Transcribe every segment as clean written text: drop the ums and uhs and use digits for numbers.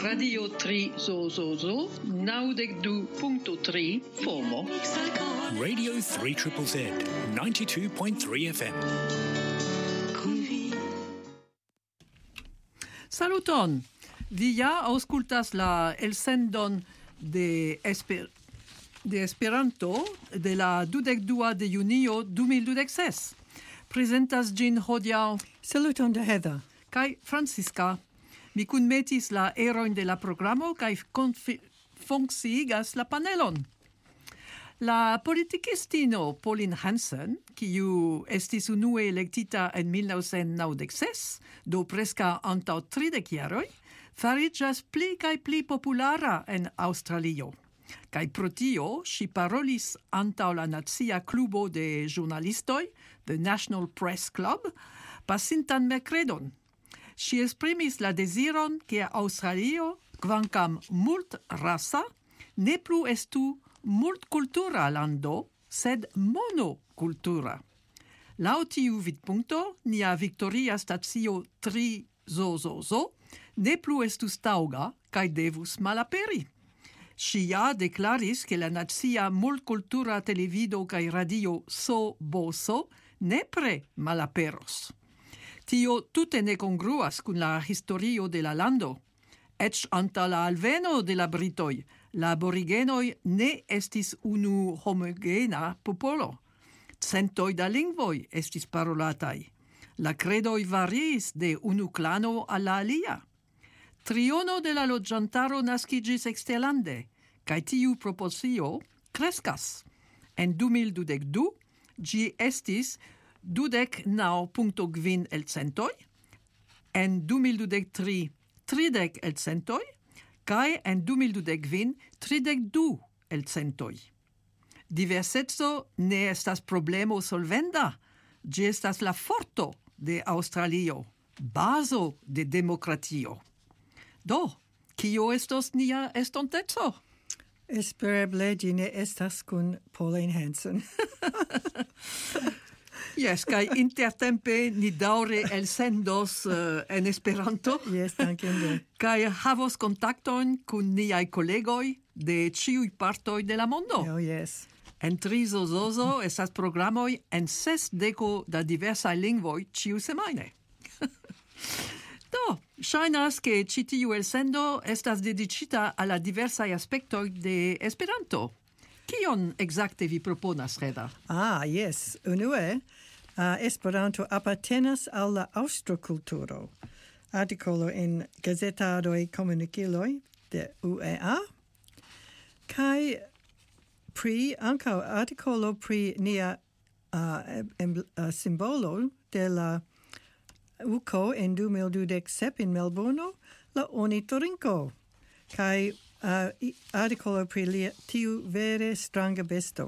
Radio 3 Zozozo 92.3 FOMO. Radio 3ZZZ 92.3 FM. Saluton! Vi ja auscultas la elsendon de Esperanto de la 22 de junio 2026. Presentas gin hodiaŭ Saluton de Heather. kaj Francisca. Mi kunmetis la erojn de la programo kaj funkciigas la panelon. La politikistino Pauline Hanson, kiu estis unue elektita en 1996, do preska antaŭ 30 jaroj, fariĝas pli kaj pli populara en Aŭstralio. Kaj pro tio ŝi parolis antaŭ la Nacia Klubo de Ĵurnalistoj, The National Press Club, pasintan merkredon. Ŝi esprimis la deziron ke Aŭstralio, kvankam multrasa, ne plu estu multkultura lando, sed monokultura. Laŭ tiu vidpunkto, nia Victoria stacio 3 Zozozo ne plu estus taŭga kaj devus malaperi. Ŝi ja deklaris ke la nacia multkultura televido kaj radio SOBOSO nepre malaperos. Tio tute ne kongruas kun la historio de la lando. Eĉ antaŭ la alveno de la britoj, la aborigenoj ne estis unu homogena popolo. Centoj da lingvoj estis parolataj. La kredoj variis de unu klano al la alia. Triono de la loĝantaro naskiĝis eksterlande, kaj tiu proporcio kreskas. En 2022 ĝi estis 29.5%, en 2023 30%, kaj en 2025 32%. Diverseco ne estas problemo solvenda, ĝi estas la forto de Aŭstralio, bazo de demokratio. Do, kio estos nia estonteco? Espereble ĝi ne estas kun Pauline Hanson. Yes, kaj intertempe ni daŭre elsendos en Esperanto. Yes, dankinde. Kaj havos kontaktojn kun niaj kolegoj de ĉiuj partoj de la mondo. Oh, yes. En Zozozo estas programoj en 60 da diversaj lingvoj ĉiusemajne. Do, ŝajnas ke ĉi tiu elsendo estas dediĉita al la diversaj aspektoj de Esperanto. Kion ekzakte vi proponas, Reda? Yes. Unue, Esperanto apartenas al la aŭstrokulturo. Artikolo en gazetadoj komunikiloj de UEA. Kaj ankaŭ artikolo pri nia simbolo de la UCO en 2027 in Melbourne, la ornitorinko. Kaj artikolo pri tiu vere stranga besto.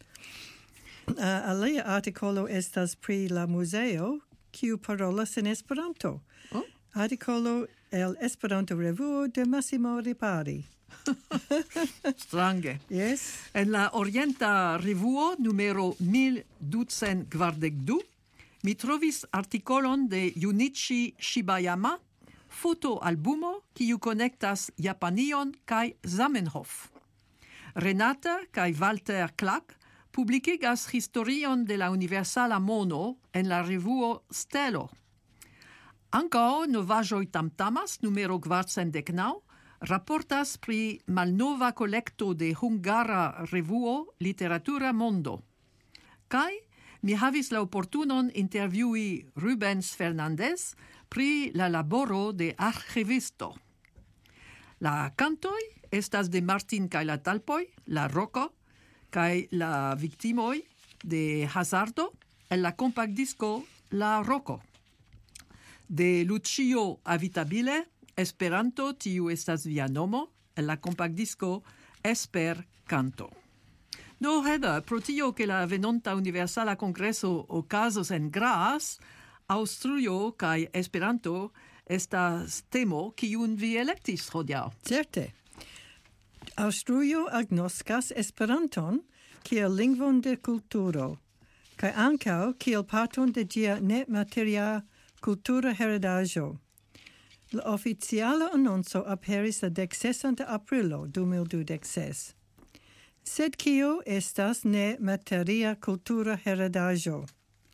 Alia artikolo estas pri la muzeo, kiu parolas en Esperanto. Oh? Artikolo el Esperanto Revuo de Massimo Ripari. Strange. Yes. En la Orienta Revuo numero 1242 mi trovis artikolon de Junichi Shibayama, fotoalbumo kiu konektas Japanion kaj Zamenhof. Renata kaj Walter Clark publikigas historion de la universala mono en la revuo Stelo. Ankaŭ novaĵoj tamtamas numero 419 raportas pri malnova kolekto de hungara revuo Literatura Mondo. Kaj mi havis la oportunon intervjui Rubens Fernandez pri la laboro de arĥivisto. La cantoj estas de Martin kaj la talpoj, la roko, kaj la viktimoj de hazardo en la kompaktdisko La Roko. De Lucio Avitabile, Esperanto, tiu estas via nomo, en la kompaktdisko Esper Canto. No, Heather, pro tio ke la venonta Universala Kongreso okazos en Graz, Aŭstrujo kaj Esperanto estas temo kiun vi elektis hodiaŭ. Certe. Aŭstrujo agnoskas Esperanton kiel lingvon de kulturo, kaj ankaŭ kiel parton de ĝia nemateria kultura heredaĵo. La oficiala annonzo aperis la 16 de aprilo 2026. Sed kio estas ne materia cultura heredaĵo?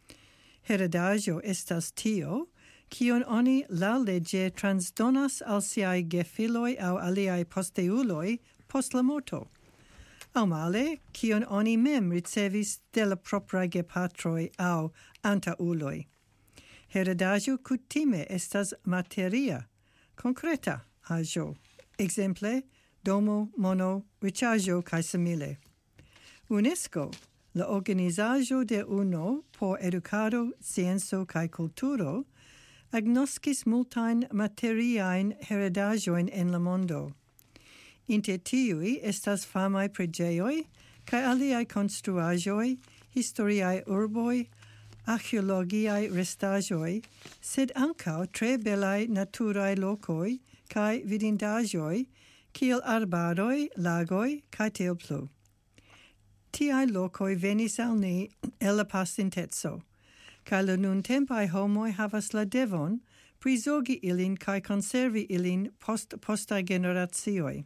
Heredaĵo estas tio, kion oni laŭleĝe transdonas al siaj gefiloj aŭ aliaj posteuloj post la morto. Aŭ male, kion oni mem ricevis de la propraj gepatroj aŭ antaŭuloj. Heredaĵo kutime estas materia, konkreta aĵo. Ekzemple, domo, mono, riĉaĵo kaj simile. UNESCO, la organizaĵo de UNO por edukado, scienco kaj kulturo, agnoskis multajn materiajn heredaĵojn en la mondo. Inter tiuj estas famaj preĝejoj kaj aliaj konstruaĵoj, historiaj urboj, archeologiaj restaĵoj, sed ankaŭ tre belaj naturaj lokoj kaj vidindaĵoj, kiel arbaroj, lagoj kaj tiel plu. Tiaj lokoj venis al ni el la pasinteco, kaj la nuntempaj homoj havas la devon prizorgi ilin kaj konservi ilin postaj generacioj.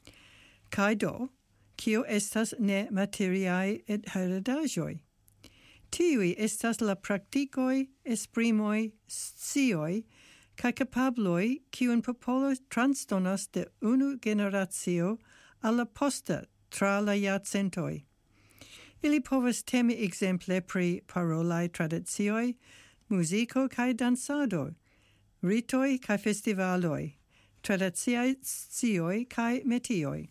Kaj do, kio estas ne materiaj heredaĵoj? Tiuj estas la praktikoj, esprimoj, scioj kaj kapabloj kiujn popolo transdonas de unu generacio al la posta tra la jarcentoj. Ili povas temi ekzemple pri parolaj tradicioj, muziko kaj dancado, ritoj kaj festivaloj, tradiciaj scioj kaj metioj.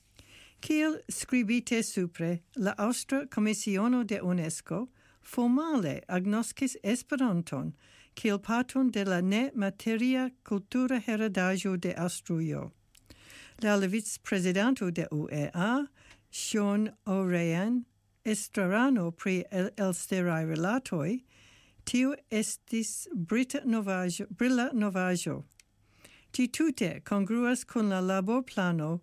Kiel skribite supre, la Aŭstra Komisiono de UNESCO formale agnoskis Esperanton kiel parton de la ne-materia kultura heredaĵo de Aŭstrujo. La vicprezidanto de UEA, Sean O'Ryan, estrarano pri elsteraj rilatoj, tio estis brila novaĵo. Ĝi tute kongruas kun la laborplano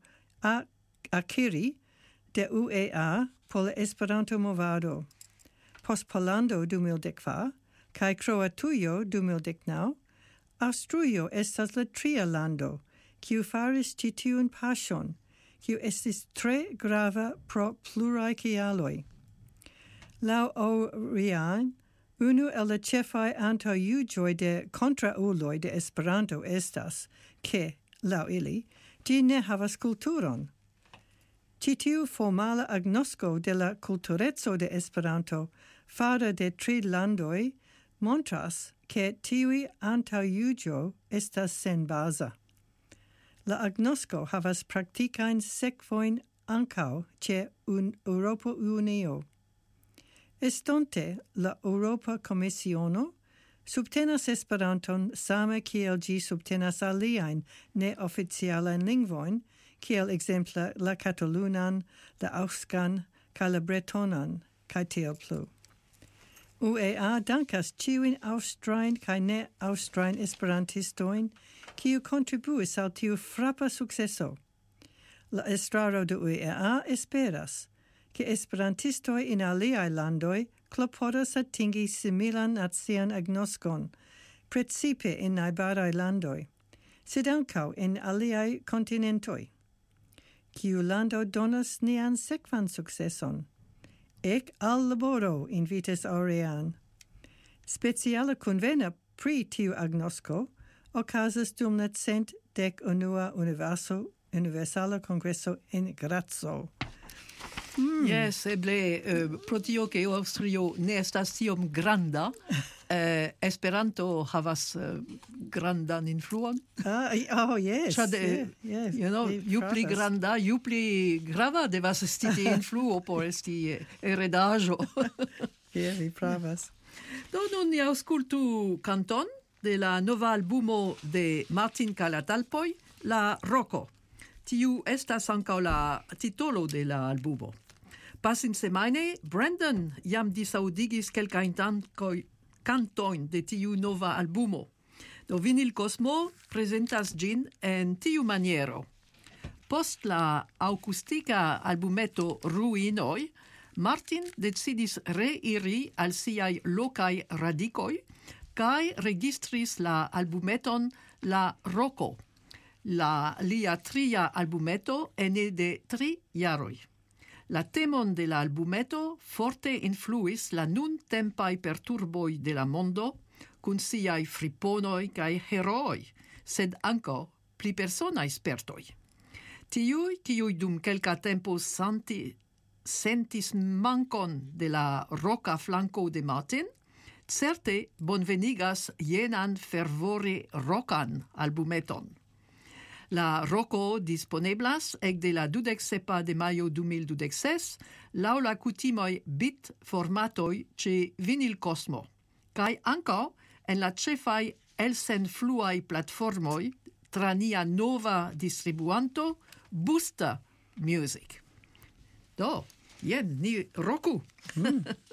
akiri de UEA por la Esperanto-movado. Post Pollando 2010 kaj Kroatujo 2019, Aŭstrujo estas la tria lando, kiu faris ĉi tiun paŝon, kiu estis tre grava pro pluraj kialoj. Laŭ O'Ryan, unu el la ĉefaj antaŭjuĝoj de kontraŭuloj de Esperanto estas, ke, laŭ ili, ĝi ne havas kulturon. Ĉi tiu formala agnosko de la kultureco de Esperanto fara de tri landoj montras ke tiuj antaŭjuĝo estas senbaza. La agnosko havas praktikajn sekvojn ankaŭ ĉe Eŭropa Unio. Estonte la Eŭropa Komisiono subtenas Esperanton same kiel ĝi subtenas aliajn neoficialajn lingvojn, kiel ekzemple la katolunan, la aŭskan kaj la bretonan, kaj tiel plu. UEA dankas ĉiujn aŭstrajn kaj ne-aŭstrajn esperantistojn, kiu kontribuis al tiu frapa sukceso. La estraro de UEA esperas, ke esperantistoj en aliaj landoj klopodas atingi similan nacian agnoskon, precipe en najbaraj landoj, sed ankaŭ en aliaj kontinentoj. Kiu lando donas nian sekvan sukceson? Ek al laboro invitas O'Ryan. Speciala konvena pri tiu agnosko okazas dum la 111. Universala Kongreso en Grazo. Yes, eble pro tio ke Aŭstrio ne estas tiom granda, Esperanto havas grandan influon. Yes. Yes. You know, ju pli granda, ju pli grava devas esti influo por esti heredaĵo. Vi pravas. Do nun ni aŭskultu kanton de la nova albumo de Martin kaj la Talpoj, La Roko. Tiu estas ankaŭ la titolo de la albumo. Pasinsemajne, Brandon jam disaŭdigis kelkajn kantojn de tiu nova albumo. Do Vinyl Cosmo prezentas ĝin en tiu maniero. Post la akustika albumeto Ruinoj, Martin decidis reiri al siaj lokaj radikoj kaj registris la albumeton la Rocco. La lia tria albumeto ene de 3 jaroj. La temon de la albumeto forte influis la nun tempai perturboi de la mondo, cun siai friponoi cae heroi, sed anco pli personae spertoi. Tiui, kiui dum kelka tempo sentis mancon de la roca flanco de Martin, certe bonvenigas jenan fervore rocan albumeton. La Rocco disponeblas ec de la 27 de maio 2026 lau la cutimoi bit formatoi ce Vinyl Cosmo, cae anco en la cefai elsen fluai platformoi tra nia nova distribuanto Booster Music. Do, jen, ni roku.